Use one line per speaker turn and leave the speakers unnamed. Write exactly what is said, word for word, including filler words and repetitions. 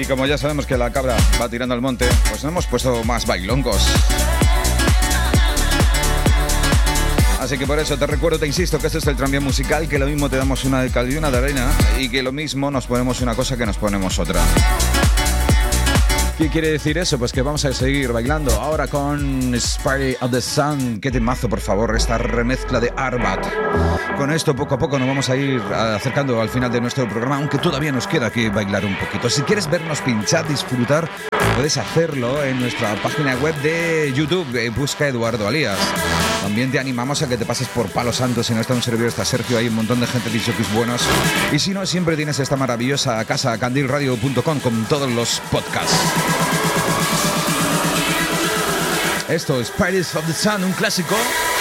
Y como ya sabemos que la cabra va tirando al monte, pues nos hemos puesto más bailongos. Así que por eso te recuerdo, te insisto, que este es el tranvía musical, que lo mismo te damos una de cal y una de arena, y que lo mismo nos ponemos una cosa que nos ponemos otra. ¿Qué quiere decir eso? Pues que vamos a seguir bailando ahora con Spirit of the Sun. Qué temazo, por favor, esta remezcla de Arbat. Con esto poco a poco nos vamos a ir acercando al final de nuestro programa, aunque todavía nos queda que bailar un poquito. Si quieres vernos pinchar, disfrutar, puedes hacerlo en nuestra página web de YouTube. Busca Eduardo Alías. También te animamos a que te pases por Palo Santo. Si no está un servidor, está Sergio, hay un montón de gente, disjockeys buenos. Y si no, siempre tienes esta maravillosa casa, candil radio punto com, con todos los podcasts. Esto es Spirits of the Sun, un clásico.